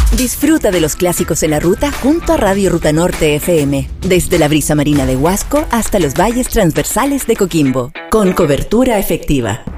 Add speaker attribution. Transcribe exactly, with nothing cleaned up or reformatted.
Speaker 1: Disfruta de los clásicos en la ruta junto a Radio Ruta Norte F M, desde la brisa marina de Huasco hasta los valles transversales de Coquimbo, con cobertura efectiva.